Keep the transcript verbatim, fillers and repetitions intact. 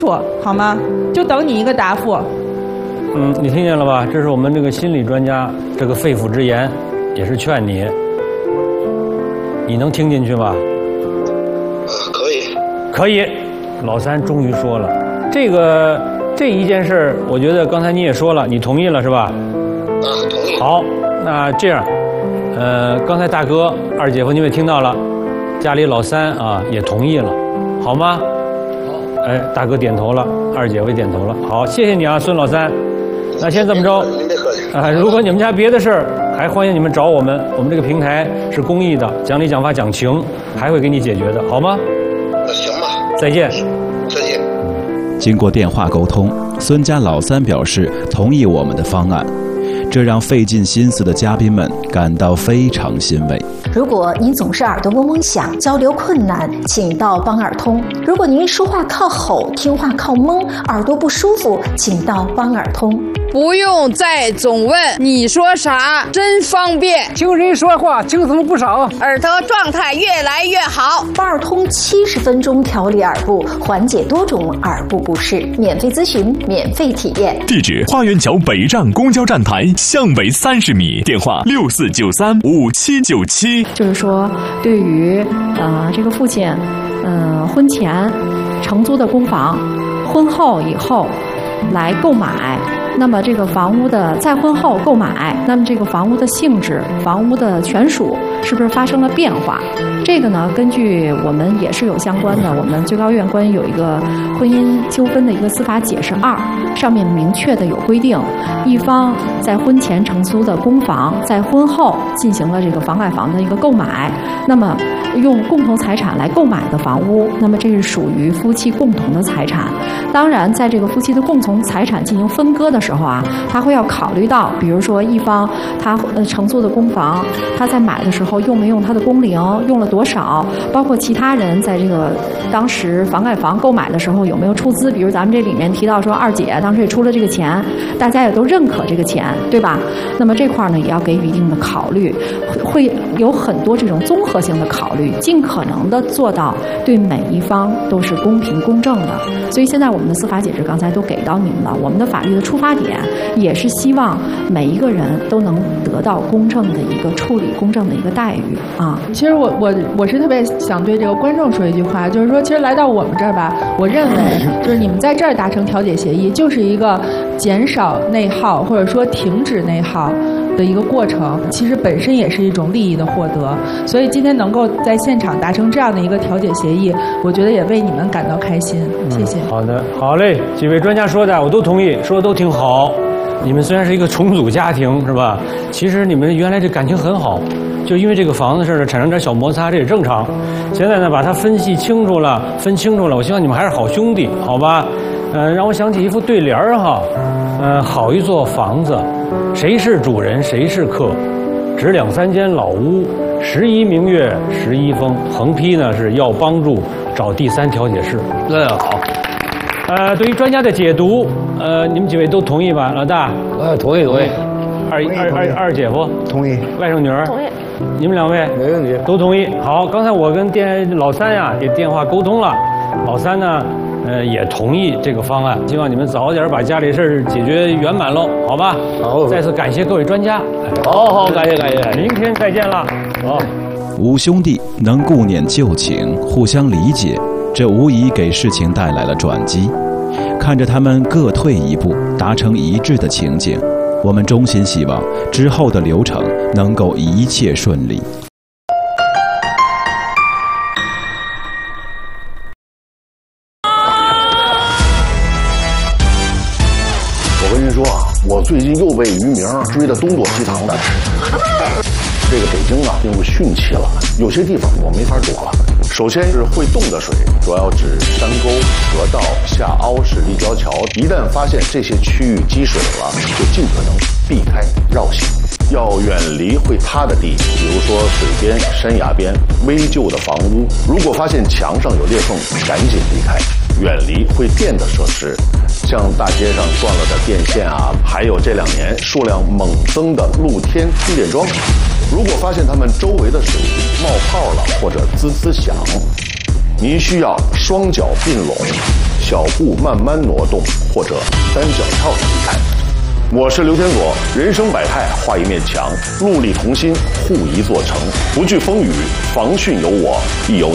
说好吗？就等你一个答复。 嗯，你听见了吧？这是我们这个心理专家这个肺腑之言，也是劝你。你能听进去吗？ 可以。 可以。老三终于说了，这个这一件事，我觉得刚才你也说了，你同意了是吧？ 啊，同意。 好，那这样，呃，刚才大哥、二姐夫你们也听到了，家里老三啊也同意了，好吗？好。哎，大哥点头了，二姐夫也点头了。好，谢谢你啊，孙老三。那先这么着，啊，如果你们家别的事儿，还欢迎你们找我们，我们这个平台是公益的，讲理讲法讲情，还会给你解决的，好吗？ 那行吧。 再见。 再见。 经过电话沟通，孙家老三表示同意我们的方案，这让费尽心思的嘉宾们感到非常欣慰。 如果您总是耳朵嗡嗡响，交流困难，请到帮耳通；如果您说话靠吼，听话靠蒙，耳朵不舒服，请到帮耳通。 不用再总问你说啥，真方便。 听人说话轻松不少， 耳朵状态越来越好。 帮耳通七十分钟调理耳部，缓解多种耳部不适，免费咨询，免费体验。 地址：花园桥北站公交站台向北三十米，电话六四九三五七九七。 就是说，对于呃这个父亲，呃婚前承租的公房，婚后以后来购买。那么这个房屋的在婚后购买，那么这个房屋的性质、房屋的权属是不是发生了变化？这个呢，根据我们也是有相关的，我们最高院关于有一个婚姻纠纷的一个司法解释二，上面明确的有规定，一方在婚前承租的公房，在婚后进行了这个房改房的一个购买，那么用共同财产来购买的房屋，那么这是属于夫妻共同的财产。当然，在这个夫妻的共同财产进行分割的时候啊，他会要考虑到，比如说一方他呃承租的公房，他在买的时候用没用他的工龄，用了多少，包括其他人在这个当时房改房购买的时候有没有出资，比如咱们这里面提到说二姐当时也出了这个钱，大家也都认可这个钱，对吧？那么这块呢也要给予一定的考虑，会有很多这种综合性的考虑，尽可能的做到对每一方都是公平公正的。所以现在我们的司法解释刚才都给到您了，我们的法律的出发点也是希望每一个人都能得到公正的一个处理，公正的一个待遇啊。 其实我我我是特别想对这个观众说一句话，就是说，其实来到我们这儿吧，我认为就是你们在这儿达成调解协议，就是一个减少内耗或者说停止内耗的一个过程，其实本身也是一种利益的获得。所以今天能够在现场达成这样的一个调解协议，我觉得也为你们感到开心。谢谢。 嗯、好的，好嘞，几位专家说的我都同意，说的都挺好。你们虽然是一个重组家庭，是吧？其实你们原来这感情很好，就因为这个房子事儿产生点小摩擦，这也正常。现在呢，把它分析清楚了，分清楚了，我希望你们还是好兄弟，好吧？呃，让我想起一副对联儿哈，呃，好一座房子，谁是主人谁是客，只两三间老屋，十一明月十一风。横批呢是要帮助找第三调解室。嗯，好。呃，对于专家的解读，呃，你们几位都同意吧？老大， 呃，同意同意。 二二二二姐夫同意。 外甥女儿同意。 你们两位没问题， 都同意。好，刚才我跟电老三呀也电话沟通了，老三呢，呃，也同意这个方案，希望你们早点把家里事儿解决圆满喽，好吧？ 好。 再次感谢各位专家。 好好，感谢感谢， 明天再见了。好。 五兄弟能顾念旧情，互相理解，这无疑给事情带来了转机。看着他们各退一步，达成一致的情景，我们衷心希望之后的流程能够一切顺利。 我跟您说啊，我最近又被于明追得东躲西藏的。这个北京啊，进入汛期了，有些地方我没法躲了。首先是会动的水，主要指山沟、河道、下凹式立交桥。一旦发现这些区域积水了，就尽可能避开绕行，要远离会塌的地，比如说水边、山崖边、危旧的房屋。如果发现墙上有裂缝，赶紧离开，远离会电的设施，像大街上断了的电线啊，还有这两年数量猛增的露天充电桩。如果发现他们周围的水冒泡了或者滋滋响， 您需要双脚并拢，小步慢慢挪动，或者单脚跳着离开。我是刘天佐，人生百态，画一面墙，戮力同心，护一座城，不惧风雨，防汛有我，必有